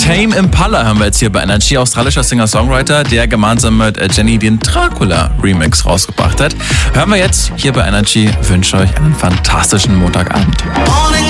Tame Impala haben wir jetzt hier bei Energy, australischer Singer-Songwriter, der gemeinsam mit Jenny den Dracula-Remix rausgebracht hat. Hören wir jetzt hier bei Energy. Wünsche euch einen fantastischen Montagabend.